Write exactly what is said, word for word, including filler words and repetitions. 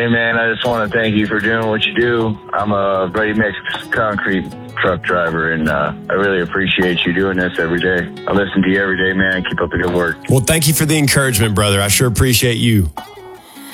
Hey, man, I just want to thank you for doing what you do. I'm a ready-mix concrete truck driver, and uh, I really appreciate you doing this every day. I listen to you every day, man. Keep up the good work. Well, thank you for the encouragement, brother. I sure appreciate you.